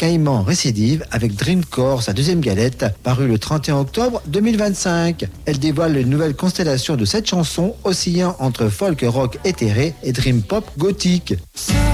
Caïman récidive avec Dreamcore, sa deuxième galette, parue le 31 octobre 2025. Elle dévoile une nouvelle constellation de 7 chansons oscillant entre folk rock éthéré et dream pop gothique.